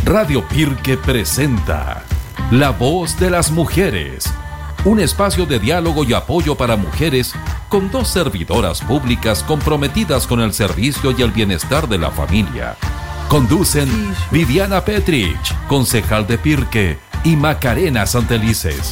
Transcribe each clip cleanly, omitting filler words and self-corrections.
Radio Pirque presenta La Voz de las Mujeres, un espacio de diálogo y apoyo para mujeres con dos servidoras públicas comprometidas con el servicio y el bienestar de la familia. Conducen Viviana Petrich, concejal de Pirque, y Macarena Santelices.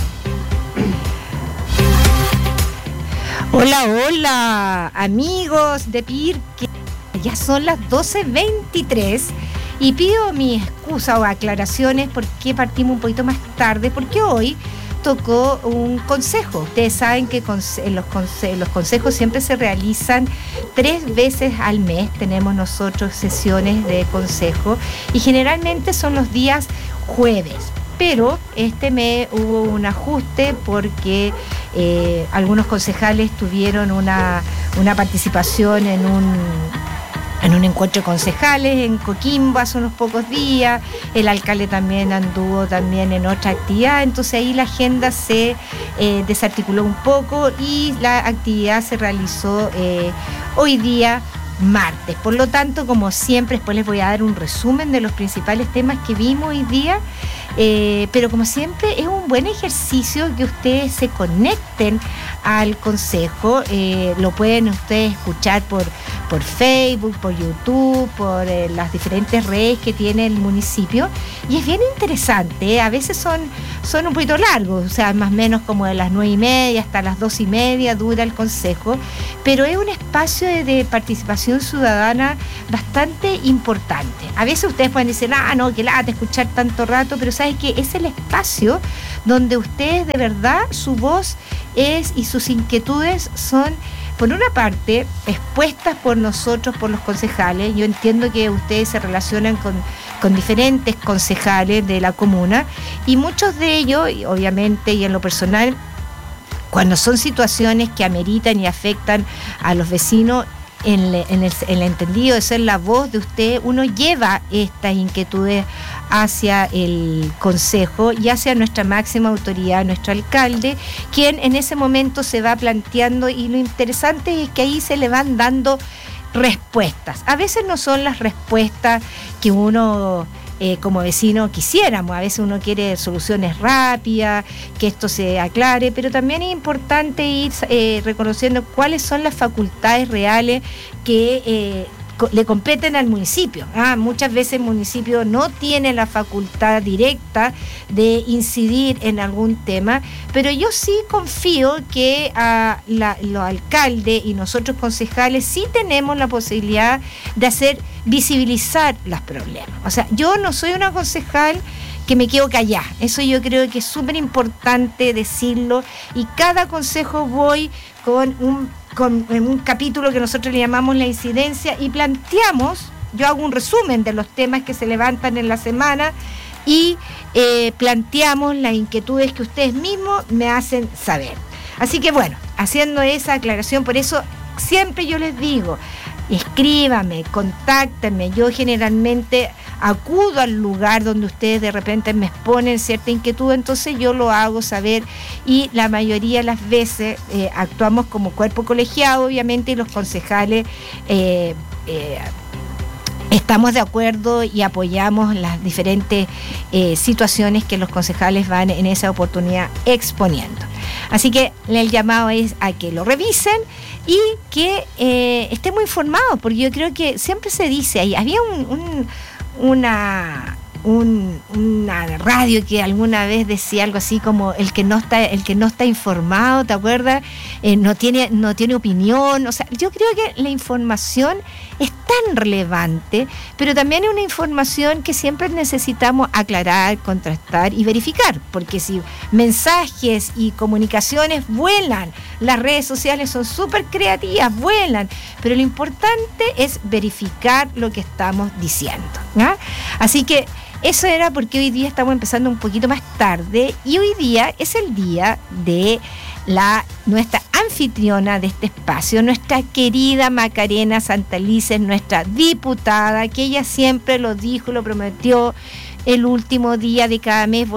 Hola, hola, amigos de Pirque. Ya son las 12:23 y pido mi excusa o aclaraciones porque partimos un poquito más tarde, porque hoy tocó un consejo. Ustedes saben que los consejos siempre se realizan 3 veces al mes. Tenemos nosotros sesiones de consejo y generalmente son los días jueves. Pero este mes hubo un ajuste porque algunos concejales tuvieron una participación en un encuentro de concejales en Coquimbo hace unos pocos días. El alcalde también anduvo en otra actividad, entonces ahí la agenda se desarticuló un poco y la actividad se realizó hoy día martes. Por lo tanto, como siempre, después les voy a dar un resumen de los principales temas que vimos hoy día. Pero como siempre es un buen ejercicio que ustedes se conecten al consejo. Lo pueden ustedes escuchar por Facebook, por YouTube, por las diferentes redes que tiene el municipio, y es bien interesante. A veces son un poquito largos, o sea, más o menos como de las 9:30 hasta las 2:30 dura el consejo, pero es un espacio de participación ciudadana bastante importante. A veces ustedes pueden decir, no, que lata escuchar tanto rato, pero ¿sabes qué? Es el espacio donde ustedes de verdad, su voz y sus inquietudes son, por una parte, expuestas por nosotros, por los concejales. Yo entiendo que ustedes se relacionan con diferentes concejales de la comuna, y muchos de ellos, obviamente, y en lo personal, cuando son situaciones que ameritan y afectan a los vecinos, en el entendido de ser la voz de usted, uno lleva estas inquietudes hacia el consejo y hacia nuestra máxima autoridad, nuestro alcalde, quien en ese momento se va planteando, y lo interesante es que ahí se le van dando respuestas. A veces no son las respuestas que uno como vecino quisiéramos. A veces uno quiere soluciones rápidas, que esto se aclare, pero también es importante ir reconociendo cuáles son las facultades reales que le competen al municipio. Muchas veces el municipio no tiene la facultad directa de incidir en algún tema, pero yo sí confío que los alcaldes y nosotros concejales sí tenemos la posibilidad de hacer visibilizar los problemas. O sea, yo no soy una concejal que me quedo callada. Eso yo creo que es súper importante decirlo, y cada consejo voy con un capítulo que nosotros le llamamos la incidencia, y yo hago un resumen de los temas que se levantan en la semana y planteamos las inquietudes que ustedes mismos me hacen saber. Así que bueno, haciendo esa aclaración, por eso siempre yo les digo, escríbame, contáctenme. Yo generalmente acudo al lugar donde ustedes de repente me exponen cierta inquietud, entonces yo lo hago saber, y la mayoría de las veces actuamos como cuerpo colegiado, obviamente, y los concejales estamos de acuerdo y apoyamos las diferentes situaciones que los concejales van en esa oportunidad exponiendo. Así que el llamado es a que lo revisen y que estemos informados, porque yo creo que siempre se dice ahí, había una radio que alguna vez decía algo así como el que no está informado, ¿te acuerdas? No tiene opinión. O sea, yo creo que la información es tan relevante, pero también es una información que siempre necesitamos aclarar, contrastar y verificar, porque si mensajes y comunicaciones vuelan, las redes sociales son súper creativas, vuelan, pero lo importante es verificar lo que estamos diciendo, ¿no? Así que eso era porque hoy día estamos empezando un poquito más tarde, y hoy día es el día de nuestra anfitriona de este espacio, nuestra querida Macarena Santelices, nuestra diputada, que ella siempre lo dijo, lo prometió: el último día de cada mes voy a estar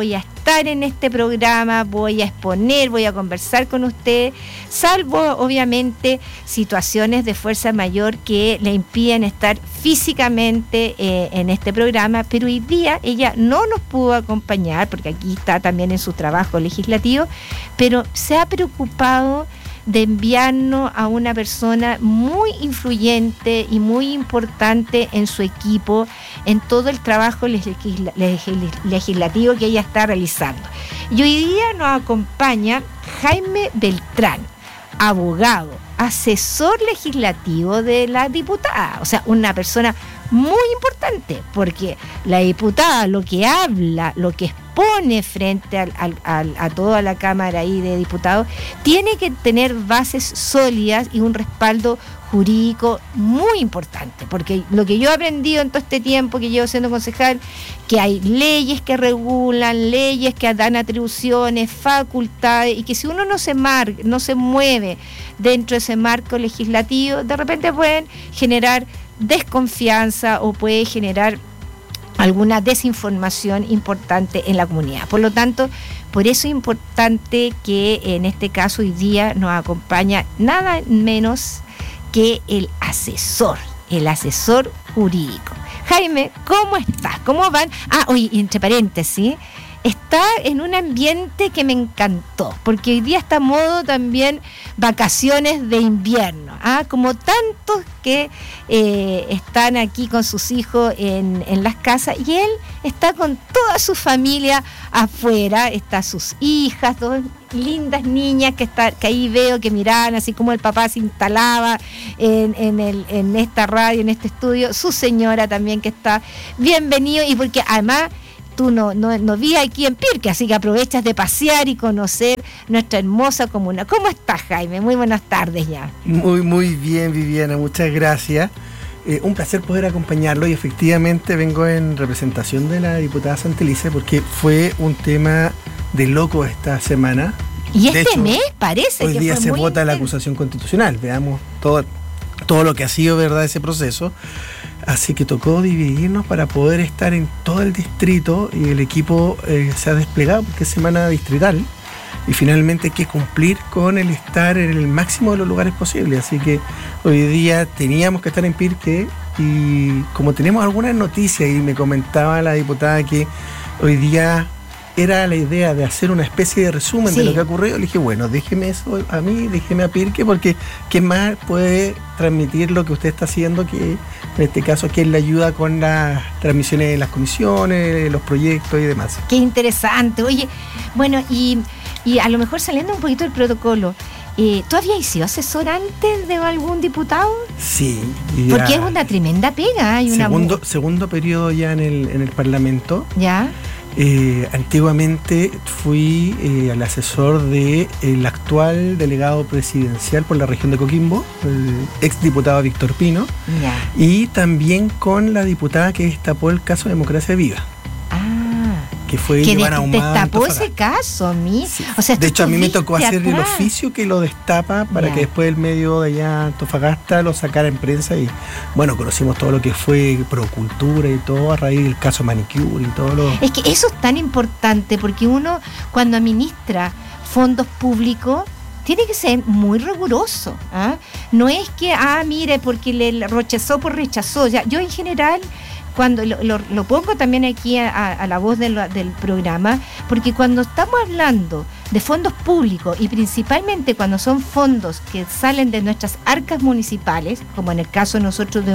estar en este programa, voy a exponer, voy a conversar con usted, salvo obviamente situaciones de fuerza mayor que le impiden estar físicamente en este programa, pero hoy día ella no nos pudo acompañar, porque aquí está también en su trabajo legislativo, pero se ha preocupado de enviarnos a una persona muy influyente y muy importante en su equipo, en todo el trabajo legislativo que ella está realizando. Y hoy día nos acompaña Jaime Beltrán, abogado, asesor legislativo de la diputada, o sea, una persona muy importante, porque la diputada lo que habla, lo que expone frente a toda la Cámara ahí de Diputados, tiene que tener bases sólidas y un respaldo jurídico muy importante, porque lo que yo he aprendido en todo este tiempo que llevo siendo concejal, que hay leyes que regulan, leyes que dan atribuciones, facultades, y que si uno no se mueve dentro de ese marco legislativo, de repente pueden generar desconfianza o puede generar alguna desinformación importante en la comunidad. Por lo tanto, por eso es importante que en este caso hoy día nos acompaña nada menos que el asesor jurídico. Jaime, ¿cómo estás? ¿Cómo van? Oye, entre paréntesis, está en un ambiente que me encantó, porque hoy día está a modo también vacaciones de invierno, como tantos que están aquí con sus hijos en las casas, y él está con toda su familia afuera, está sus hijas, dos lindas niñas que ahí veo que miraban así como el papá se instalaba en esta radio, en este estudio, su señora también que está. Bienvenido, y porque además tú no vi aquí en Pirque, así que aprovechas de pasear y conocer nuestra hermosa comuna. ¿Cómo estás, Jaime? Muy buenas tardes ya. Muy bien, Viviana, muchas gracias. Un placer poder acompañarlo, y efectivamente vengo en representación de la diputada Santelice porque fue un tema de loco esta semana. Y de hecho, mes parece hoy que día fue se muy vota la intenso. acusación constitucional. Veamos todo lo que ha sido, ¿verdad?, ese proceso. Así que tocó dividirnos para poder estar en todo el distrito, y el equipo se ha desplegado porque es semana distrital y finalmente hay que cumplir con el estar en el máximo de los lugares posibles. Así que hoy día teníamos que estar en Pirque, y como tenemos algunas noticias, y me comentaba la diputada que hoy día era la idea de hacer una especie de resumen de lo que ha ocurrido, le dije, bueno, déjeme eso a mí, déjeme a Pirque, porque ¿quién más puede transmitir lo que usted está haciendo, que en este caso que es la ayuda con las transmisiones de las comisiones, los proyectos y demás? Qué interesante. Oye, bueno, y a lo mejor saliendo un poquito del protocolo, ¿tú habías sido asesor antes de algún diputado? Sí. Porque es una tremenda pega. Hay segundo periodo ya en el Parlamento. Ya. Antiguamente fui el asesor del actual delegado presidencial por la región de Coquimbo, el ex diputado Víctor Pino, y también con la diputada que destapó el caso Democracia Viva. Que fue Giovanna Ahumada. Destapó ese caso, sí. O sea, de hecho, a mí me tocó hacer el oficio que lo destapa para que después el medio de allá Antofagasta lo sacara en prensa, y bueno, conocimos todo lo que fue Procultura y todo a raíz del caso Manicure y todo lo... Es que eso es tan importante, porque uno cuando administra fondos públicos tiene que ser muy riguroso. No es que, mire, porque le rechazó por rechazó. Ya, yo en general, cuando lo pongo también aquí a la voz del programa, porque cuando estamos hablando de fondos públicos, y principalmente cuando son fondos que salen de nuestras arcas municipales, como en el caso de nosotros de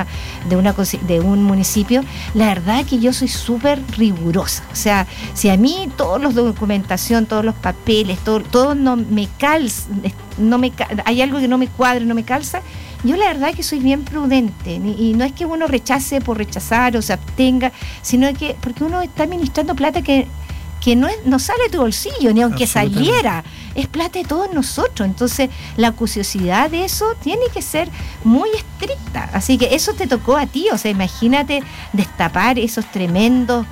un municipio, la verdad que yo soy súper rigurosa. O sea, si a mí todos los documentación, todos los papeles, todo no me calza, hay algo que no me cuadra, no me calza, yo la verdad que soy bien prudente, y no es que uno rechace por rechazar o se abstenga, sino que porque uno está administrando plata que no sale de tu bolsillo, ni aunque saliera, es plata de todos nosotros. Entonces la acuciosidad de eso tiene que ser muy estricta. Así que eso te tocó a ti, o sea, imagínate destapar esos tremendos,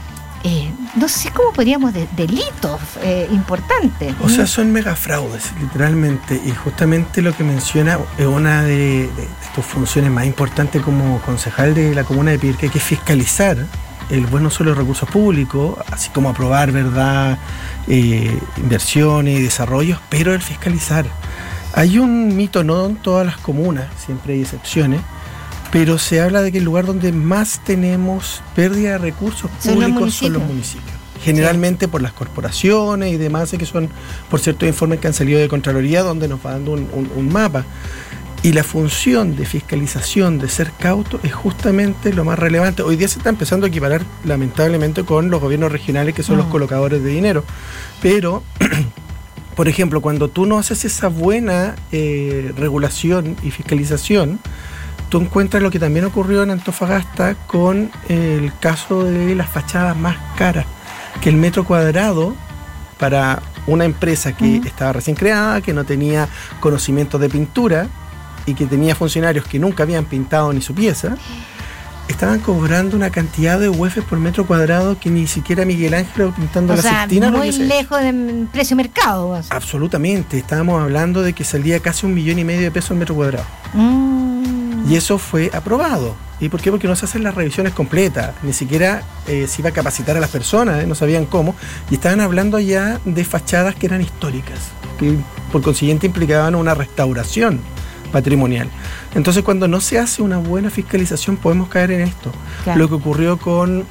no sé cómo podríamos, delitos importantes. O sea, son megafraudes, literalmente, y justamente lo que menciona es una de tus funciones más importantes como concejal de la comuna de Pirque, que es fiscalizar el buen uso de los recursos públicos, así como aprobar, ¿verdad?, inversiones y desarrollos, pero el fiscalizar. Hay un mito, no en todas las comunas, siempre hay excepciones, pero se habla de que el lugar donde más tenemos pérdida de recursos públicos son los municipios. Generalmente por las corporaciones y demás, que son por ciertos informes que han salido de Contraloría, donde nos va dando un mapa. Y la función de fiscalización, de ser cauto, es justamente lo más relevante. Hoy día se está empezando a equiparar, lamentablemente, con los gobiernos regionales, que son los colocadores de dinero. Pero, por ejemplo, cuando tú no haces esa buena regulación y fiscalización, tú encuentras lo que también ocurrió en Antofagasta con el caso de las fachadas más caras, que el metro cuadrado para una empresa que estaba recién creada, que no tenía conocimientos de pintura y que tenía funcionarios que nunca habían pintado ni su pieza, estaban cobrando una cantidad de UF por metro cuadrado que ni siquiera Miguel Ángel pintando la Sixtina. Muy lejos del precio mercado. O sea. Absolutamente, estábamos hablando de que salía casi 1,5 millones de pesos el metro cuadrado. Y eso fue aprobado. ¿Y por qué? Porque no se hacen las revisiones completas, ni siquiera se iba a capacitar a las personas, no sabían cómo, y estaban hablando ya de fachadas que eran históricas, que por consiguiente implicaban una restauración patrimonial. Entonces, cuando no se hace una buena fiscalización, podemos caer en esto. Claro. Lo que ocurrió con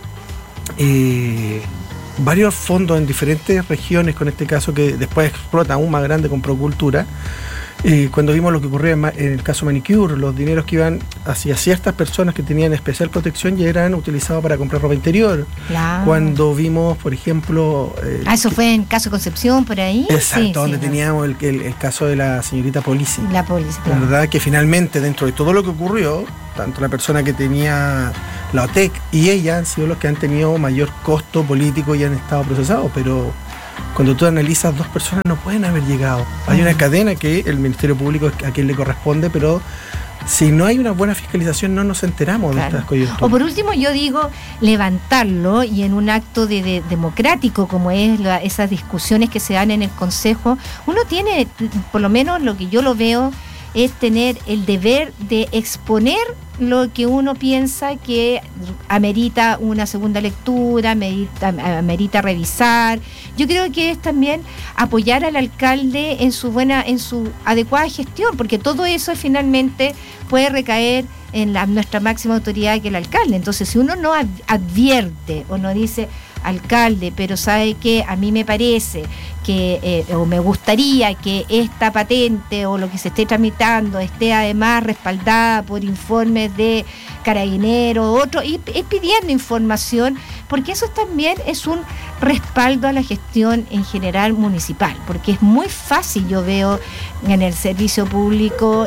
varios fondos en diferentes regiones, con este caso que después explota aún más grande con Procultura, cuando vimos lo que ocurría en el caso Manicure, los dineros que iban hacia ciertas personas que tenían especial protección ya eran utilizados para comprar ropa interior. Claro. Cuando vimos, por ejemplo... eso fue en caso Concepción, por ahí. Exacto, sí, donde teníamos el caso de la señorita Polisi. La Polisi, claro. La verdad que finalmente, dentro de todo lo que ocurrió, tanto la persona que tenía la OTEC y ella han sido los que han tenido mayor costo político y han estado procesados, pero... Cuando tú analizas, 2 personas no pueden haber llegado. Hay una cadena que el Ministerio Público es a quien le corresponde, pero si no hay una buena fiscalización no nos enteramos de estas coyunturas. O por último, yo digo, levantarlo y en un acto de democrático como es esas discusiones que se dan en el Consejo, uno tiene, por lo menos lo que yo lo veo, es tener el deber de exponer lo que uno piensa que amerita una segunda lectura, amerita revisar. Yo creo que es también apoyar al alcalde en su adecuada gestión, porque todo eso finalmente puede recaer en nuestra máxima autoridad, que es el alcalde. Entonces, si uno no advierte o no dice, alcalde, pero sabe que a mí me parece que o me gustaría que esta patente o lo que se esté tramitando esté además respaldada por informes de Carabineros, otro, y pidiendo información, porque eso también es un respaldo a la gestión en general municipal, porque es muy fácil, yo veo en el servicio público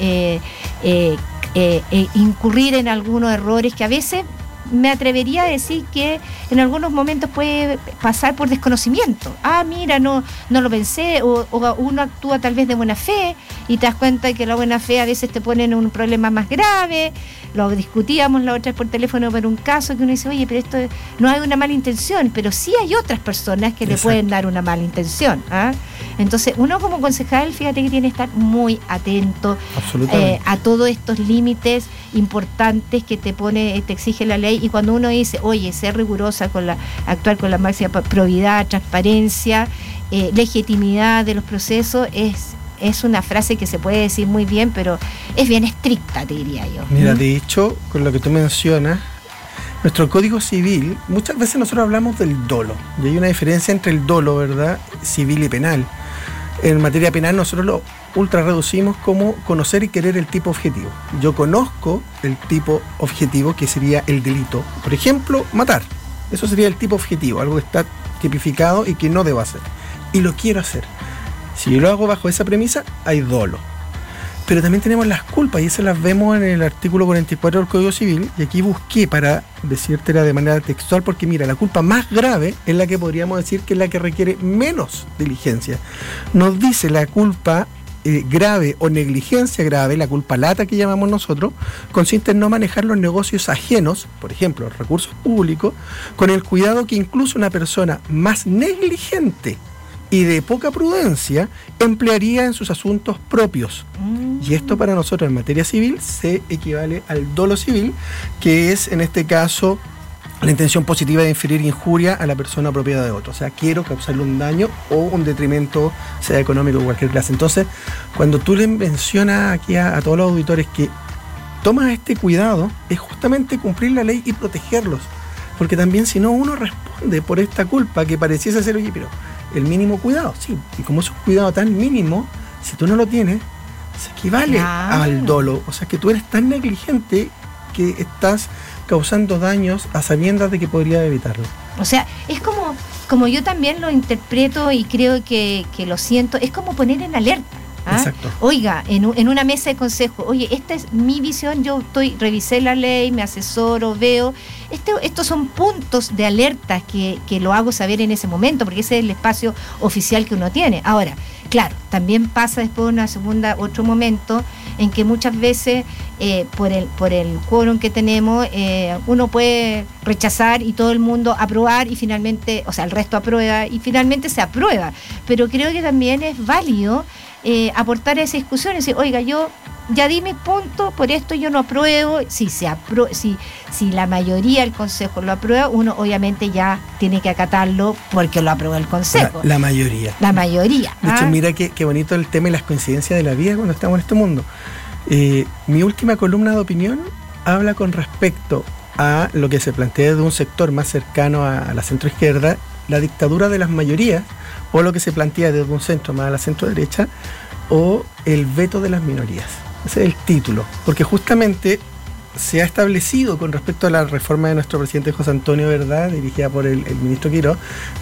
incurrir en algunos errores que a veces me atrevería a decir que en algunos momentos puede pasar por desconocimiento. Mira, no lo pensé, o uno actúa tal vez de buena fe y te das cuenta que la buena fe a veces te pone en un problema más grave. Lo discutíamos la otra vez por teléfono por un caso que uno dice, oye, pero esto no hay una mala intención, pero sí hay otras personas que le pueden dar una mala intención. Entonces, uno como concejal, fíjate que tiene que estar muy atento a todos estos límites importantes que te exige la ley. Y cuando uno dice, oye, ser rigurosa actuar con la máxima probidad, transparencia, legitimidad de los procesos, es una frase que se puede decir muy bien, pero es bien estricta, te diría yo. Mira, de hecho, con lo que tú mencionas, nuestro Código Civil, muchas veces nosotros hablamos del dolo, y hay una diferencia entre el dolo, ¿verdad?, civil y penal. En materia penal nosotros lo ultra reducimos como conocer y querer el tipo objetivo. Yo conozco el tipo objetivo, que sería el delito. Por ejemplo, matar. Eso sería el tipo objetivo, algo que está tipificado y que no debo hacer. Y lo quiero hacer. Si yo lo hago bajo esa premisa, hay dolo. Pero también tenemos las culpas, y esas las vemos en el artículo 44 del Código Civil, y aquí busqué para decírtela de manera textual, porque mira, la culpa más grave es la que podríamos decir que es la que requiere menos diligencia. Nos dice la culpa grave o negligencia grave, la culpa lata que llamamos nosotros, consiste en no manejar los negocios ajenos, por ejemplo, los recursos públicos, con el cuidado que incluso una persona más negligente y de poca prudencia emplearía en sus asuntos propios. Y esto para nosotros en materia civil se equivale al dolo civil, que es en este caso la intención positiva de inferir injuria a la persona o propiedad de otro. O sea, quiero causarle un daño o un detrimento, sea económico o cualquier clase. Entonces, cuando tú le mencionas aquí a todos los auditores que tomas este cuidado, es justamente cumplir la ley y protegerlos. Porque también si no, uno responde por esta culpa que pareciese ser, oye, pero el mínimo cuidado, sí. Y como es un cuidado tan mínimo, si tú no lo tienes, se equivale al dolo. O sea, que tú eres tan negligente que estás causando daños a sabiendas de que podría evitarlo. O sea, es como yo también lo interpreto y creo que lo siento, es como poner en alerta. Exacto. Oiga, en una mesa de consejo, oye, esta es mi visión, revisé la ley, me asesoro, veo. Estos son puntos de alerta que lo hago saber en ese momento, porque ese es el espacio oficial que uno tiene. Ahora, claro, también pasa después otro momento en que muchas veces por el quórum que tenemos, uno puede rechazar y todo el mundo aprobar y finalmente, o sea, el resto aprueba y finalmente se aprueba. Pero creo que también es válido aportar a esa discusión y decir, oiga, yo ya di mi punto, por esto yo no apruebo. Si la mayoría del Consejo lo aprueba, uno obviamente ya tiene que acatarlo porque lo aprueba el Consejo. La mayoría. La mayoría. De hecho, mira qué bonito el tema y las coincidencias de la vida cuando estamos en este mundo. Mi última columna de opinión habla con respecto a lo que se plantea desde un sector más cercano a la centroizquierda, la dictadura de las mayorías, o lo que se plantea desde un centro más a la centro-derecha, o el veto de las minorías. Ese es el título, porque justamente se ha establecido con respecto a la reforma de nuestro presidente José Antonio, ¿verdad?, dirigida por el ministro Quirós,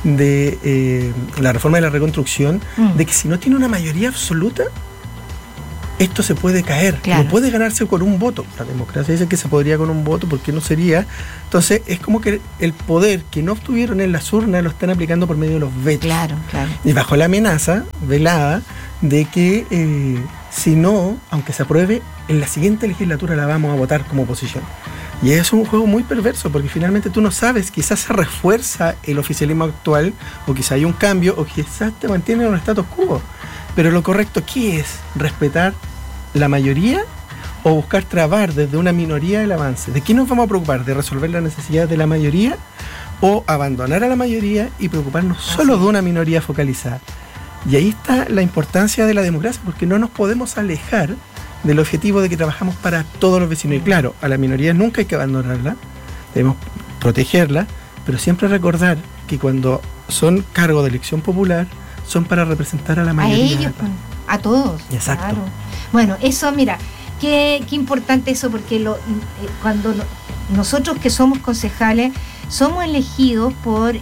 de la reforma de la reconstrucción, de que si no tiene una mayoría absoluta, esto se puede caer, claro. No puede ganarse con un voto. La democracia dice que se podría con un voto, ¿por qué no sería? Entonces es como que el poder que no obtuvieron en las urnas lo están aplicando por medio de los vetos. Claro. Y bajo la amenaza velada de que si no, aunque se apruebe, en la siguiente legislatura la vamos a votar como oposición. Y es un juego muy perverso, porque finalmente tú no sabes, quizás se refuerza el oficialismo actual, o quizás hay un cambio, o quizás te mantienen en un status quo. Pero lo correcto aquí es respetar la mayoría o buscar trabar desde una minoría el avance. ¿De qué nos vamos a preocupar? ¿De resolver las necesidades de la mayoría o abandonar a la mayoría y preocuparnos solo de una minoría focalizada? Y ahí está la importancia de la democracia, porque no nos podemos alejar del objetivo de que trabajamos para todos los vecinos. Y claro, a la minoría nunca hay que abandonarla, debemos protegerla, pero siempre recordar que cuando son cargo de elección popular, son para representar a la mayoría. A ellos, a todos. Exacto. Claro. Bueno, eso, mira, qué importante eso, porque cuando nosotros que somos concejales, somos elegidos por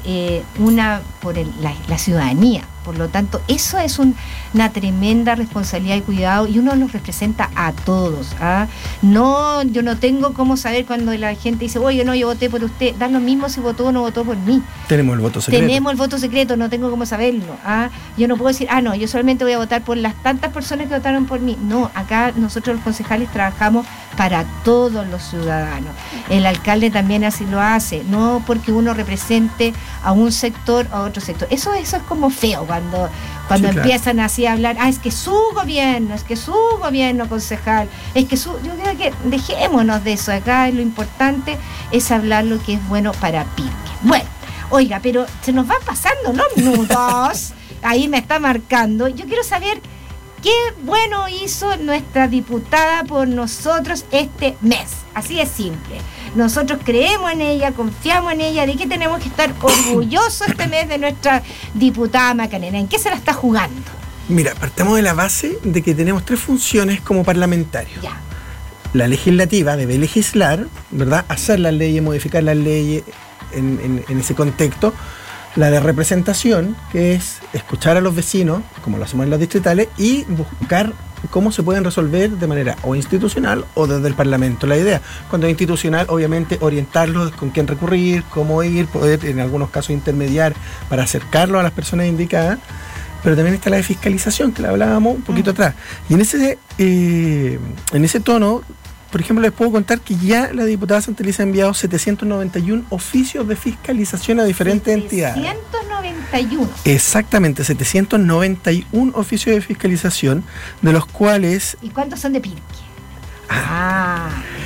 la ciudadanía. Por lo tanto, eso es una tremenda responsabilidad y cuidado, y uno los representa a todos. No, yo no tengo cómo saber cuando la gente dice, oye, no, yo voté por usted. Da lo mismo si votó o no votó por mí. Tenemos el voto secreto. No tengo cómo saberlo. Yo no puedo decir, no, yo solamente voy a votar por las tantas personas que votaron por mí. No, acá nosotros los concejales trabajamos para todos los ciudadanos. El alcalde también así lo hace, no porque uno represente a un sector o a otro sector. Eso es como feo cuando sí, empiezan claro. Así a hablar, es que su gobierno concejal, yo creo que dejémonos de eso. Acá lo importante es hablar lo que es bueno para Pirque. Bueno, oiga, pero se nos van pasando los minutos. Ahí me está marcando. Yo quiero saber qué bueno hizo nuestra diputada por nosotros este mes. Así de simple. Nosotros creemos en ella, confiamos en ella. ¿De qué tenemos que estar orgullosos este mes de nuestra diputada Macarena? ¿En qué se la está jugando? Mira, partamos de la base de que tenemos 3 funciones como parlamentarios. Ya. La legislativa debe legislar, ¿verdad? Hacer las leyes, modificar las leyes en ese contexto. La de representación, que es escuchar a los vecinos, como lo hacemos en los distritales, y buscar cómo se pueden resolver de manera o institucional o desde el Parlamento. La idea, cuando es institucional, obviamente orientarlos con quién recurrir, cómo ir, poder en algunos casos intermediar para acercarlo a las personas indicadas, pero también está la de fiscalización, que la hablábamos un poquito atrás. Y en ese tono, por ejemplo, les puedo contar que ya la diputada Santeliza ha enviado 791 oficios de fiscalización a diferentes entidades. 791. Exactamente, 791 oficios de fiscalización, de los cuales... ¿Y cuántos son de Pirque?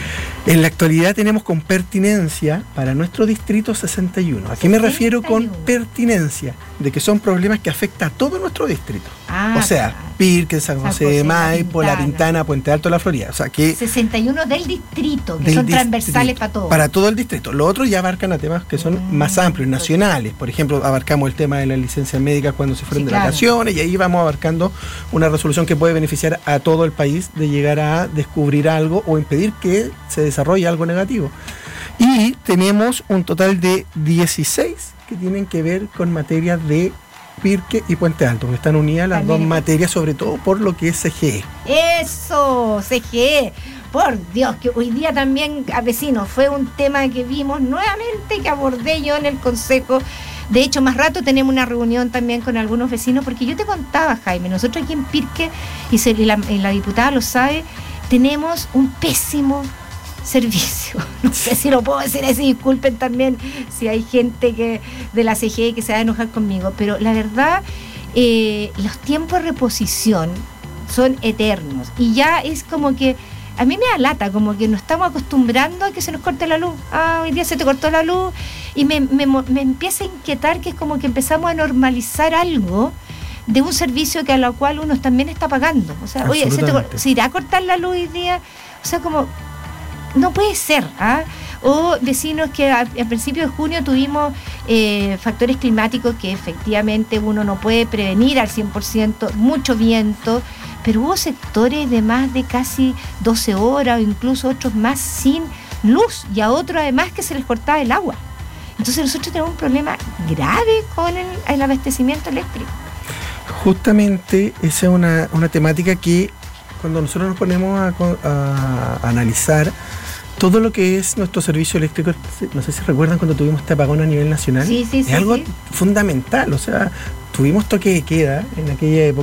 En la actualidad tenemos con pertinencia para nuestro distrito 61. ¿A qué me refiero con pertinencia? De que son problemas que afectan a todo nuestro distrito. O sea, Pirque, San José de Maipo, La Pintana, Puente Alto, La Florida. O sea, que 61 del distrito, que son transversales para todo. Para todo el distrito. Los otros ya abarcan a temas que son más amplios, nacionales. Por ejemplo, abarcamos el tema de las licencias médicas cuando se fueron de vacaciones, y ahí vamos abarcando una resolución que puede beneficiar a todo el país de llegar a descubrir algo o impedir que se desarrolle algo negativo. Y tenemos un total de 16 que tienen que ver con materias de Pirque y Puente Alto, que están unidas las dos materias, sobre todo por lo que es CGE. Eso, CGE. Por Dios, que hoy día también, a vecinos, fue un tema que vimos nuevamente, que abordé yo en el consejo. De hecho, más rato tenemos una reunión también con algunos vecinos, porque yo te contaba, Jaime, nosotros aquí en Pirque, y la diputada lo sabe, tenemos un pésimo servicio. No sé si lo puedo decir así, disculpen también si hay gente que de la CGE que se va a enojar conmigo, pero la verdad, los tiempos de reposición son eternos, y ya es como que a mí me da lata, como que nos estamos acostumbrando a que se nos corte la luz. Hoy día se te cortó la luz, y me empieza a inquietar que es como que empezamos a normalizar algo de un servicio que a lo cual uno también está pagando. O sea, oye, se irá a cortar la luz hoy día. O sea, como no puede ser, O vecinos que a principios de junio tuvimos factores climáticos que efectivamente uno no puede prevenir al 100%, mucho viento, pero hubo sectores de más de casi 12 horas o incluso otros más sin luz, y a otros además que se les cortaba el agua. Entonces nosotros tenemos un problema grave con el abastecimiento eléctrico. Justamente esa es una temática que cuando nosotros nos ponemos a analizar todo lo que es nuestro servicio eléctrico, no sé si recuerdan cuando tuvimos este apagón a nivel nacional, sí, es algo fundamental. O sea, tuvimos toque de queda en aquella época.